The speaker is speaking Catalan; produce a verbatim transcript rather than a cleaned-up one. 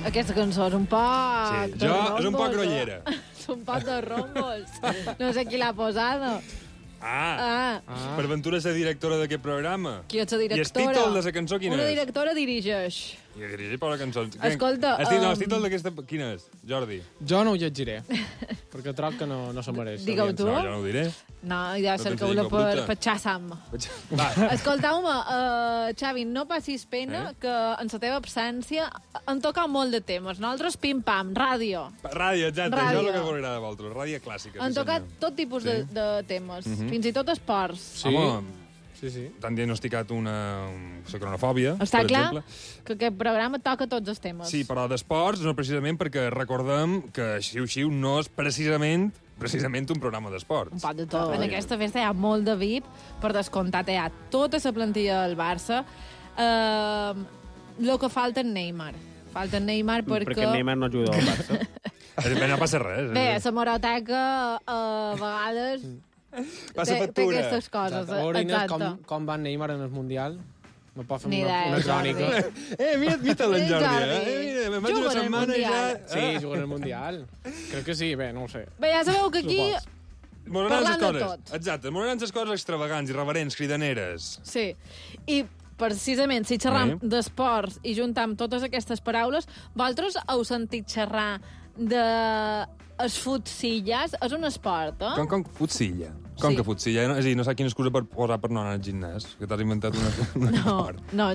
Aquesta cançó és un poc... Sí, jo és un poc grollera. És un poc de rombos. No sé qui l'ha posada. Ah, Ah. ah. Per Ventura és la directora d'aquest programa. Qui és la directora? I el títol de la cançó quin Una és? directora dirigeix. I dirigeix per la cançó. Escolta, El títol, um, el títol d'aquesta... Quin és, Jordi? Jo no ho llegiré, perquè troc que no, no se mereix. Digue-ho tu. No, jo no ho diré. No, ja No cerqueu-la penso dir per, bruta. per Xassam. Va. Escolteu-me, uh, Xavi, no passis pena Eh? que en la teva absència han tocat molt de temes. Nosaltres, pim-pam, ràdio. Ràdio, exacte. Ràdio. Això és el que m'agrada a vosaltres. Ràdio clàssica. Han sí, tocat senyor. tot tipus de, de temes, Mhm. fins i tot esports. Sí, Home, sí, sí. t'han diagnosticat una, una cronofòbia, Està per clar exemple. que aquest programa toca tots els temes. Sí, però d'esports, no precisament perquè recordem que Xiu-Xiu no és precisament precisament un programa d'esports. Un pot de tot. Ah, En sí. aquesta festa hi ha molt de V I P, per descomptat hi ha tota la plantilla del Barça. Uh, lo que falta és Neymar. Falta Neymar perquè... Perquè Neymar no ajuda al Barça. Bé, no passa res. Bé, la morateca uh, a vegades Passa té, té factura. aquestes coses. Exacte. Veure, Inés, Exacte. com, com va Neymar en el Mundial. Me pot fer Ni una, idea, una crònica. Jordi. Eh, mira, mira l'en Eh, Jordi, Jordi. eh? Eh, mira, me'n vaig Juga una en el setmana i ja... Mundial. Sí, juga en el Mundial. Crec que sí, bé, no ho sé. Bé, ja sabeu que aquí... Supos. Moraran les Parlant de coses. tot. Exacte, moraran les coses extravagants, irreverents, cridaneres. Sí. I precisament, si xerram Sí. d'esports i juntam totes aquestes paraules, vosaltres heu sentit xerrar de es futsillas? És un esport, eh? Com, com futsilla. Com Sí. que futsilla? No, és a dir, no sé quina excusa per posar per no anar al gimnàs, que t'has inventat una, un No, esport. no,